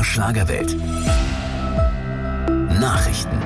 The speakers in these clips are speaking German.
Schlagerwelt. Nachrichten.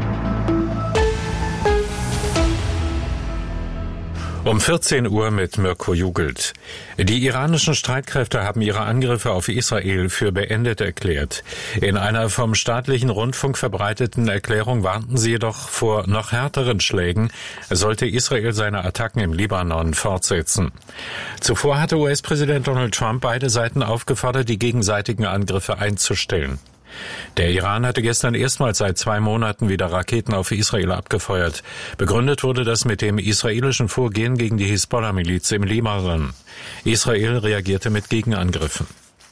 Um 14 Uhr mit Mirko Jugelt. Die iranischen Streitkräfte haben ihre Angriffe auf Israel für beendet erklärt. In einer vom staatlichen Rundfunk verbreiteten Erklärung warnten sie jedoch vor noch härteren Schlägen, sollte Israel seine Attacken im Libanon fortsetzen. Zuvor hatte US-Präsident Donald Trump beide Seiten aufgefordert, die gegenseitigen Angriffe einzustellen. Der Iran hatte gestern erstmals seit 2 Monaten wieder Raketen auf Israel abgefeuert. Begründet wurde das mit dem israelischen Vorgehen gegen die Hisbollah-Miliz im Libanon. Israel reagierte mit Gegenangriffen.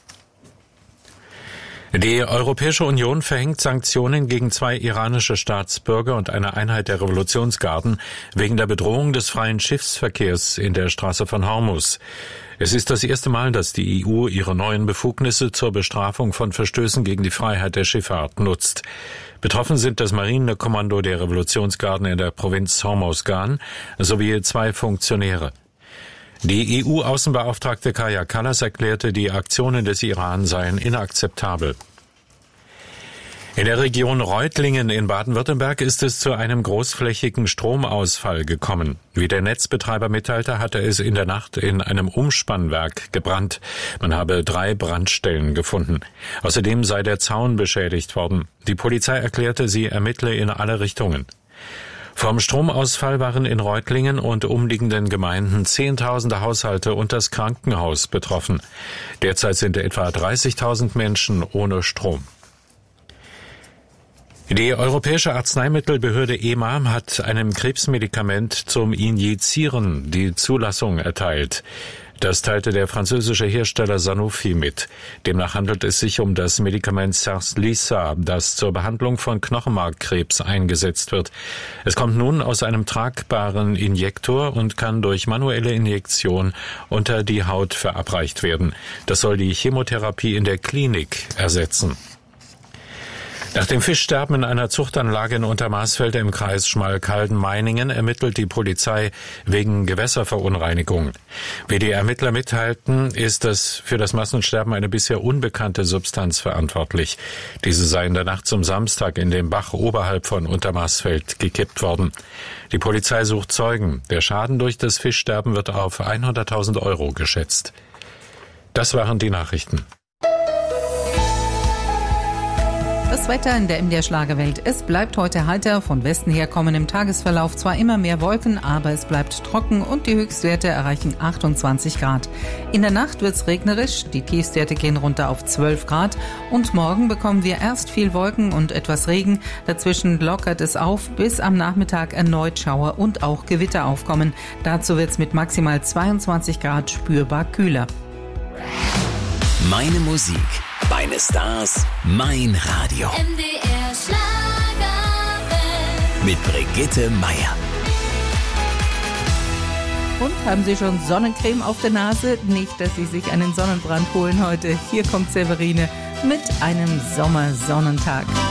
Die Europäische Union verhängt Sanktionen gegen 2 iranische Staatsbürger und eine Einheit der Revolutionsgarden wegen der Bedrohung des freien Schiffsverkehrs in der Straße von Hormuz. Es ist das erste Mal, dass die EU ihre neuen Befugnisse zur Bestrafung von Verstößen gegen die Freiheit der Schifffahrt nutzt. Betroffen sind das Marinekommando der Revolutionsgarden in der Provinz Hormozgan sowie 2 Funktionäre. Die EU-Außenbeauftragte Kaja Kallas erklärte, die Aktionen des Iran seien inakzeptabel. In der Region Reutlingen in Baden-Württemberg ist es zu einem großflächigen Stromausfall gekommen. Wie der Netzbetreiber mitteilte, hatte es in der Nacht in einem Umspannwerk gebrannt. Man habe 3 Brandstellen gefunden. Außerdem sei der Zaun beschädigt worden. Die Polizei erklärte, sie ermittle in alle Richtungen. Vom Stromausfall waren in Reutlingen und umliegenden Gemeinden Zehntausende Haushalte und das Krankenhaus betroffen. Derzeit sind etwa 30.000 Menschen ohne Strom. Die Europäische Arzneimittelbehörde EMA hat einem Krebsmedikament zum Injizieren die Zulassung erteilt. Das teilte der französische Hersteller Sanofi mit. Demnach handelt es sich um das Medikament Sarslisa, das zur Behandlung von Knochenmarkkrebs eingesetzt wird. Es kommt nun aus einem tragbaren Injektor und kann durch manuelle Injektion unter die Haut verabreicht werden. Das soll die Chemotherapie in der Klinik ersetzen. Nach dem Fischsterben in einer Zuchtanlage in Untermaßfeld im Kreis Schmalkalden-Meiningen ermittelt die Polizei wegen Gewässerverunreinigung. Wie die Ermittler mitteilten, ist für das Massensterben eine bisher unbekannte Substanz verantwortlich. Diese sei in der Nacht zum Samstag in den Bach oberhalb von Untermaßfeld gekippt worden. Die Polizei sucht Zeugen. Der Schaden durch das Fischsterben wird auf 100.000 € geschätzt. Das waren die Nachrichten. Das Wetter in der MDR Schlagerwelt. Es bleibt heute heiter. Von Westen her kommen im Tagesverlauf zwar immer mehr Wolken, aber es bleibt trocken und die Höchstwerte erreichen 28 Grad. In der Nacht wird's regnerisch, die Tiefstwerte gehen runter auf 12 Grad und morgen bekommen wir erst viel Wolken und etwas Regen. Dazwischen lockert es auf, bis am Nachmittag erneut Schauer und auch Gewitter aufkommen. Dazu wird's mit maximal 22 Grad spürbar kühler. Meine Musik, meine Stars, mein Radio. MDR Schlagerwelt. Mit Brigitte Meier. Und haben Sie schon Sonnencreme auf der Nase? Nicht, dass Sie sich einen Sonnenbrand holen heute. Hier kommt Severine mit einem Sommersonnentag.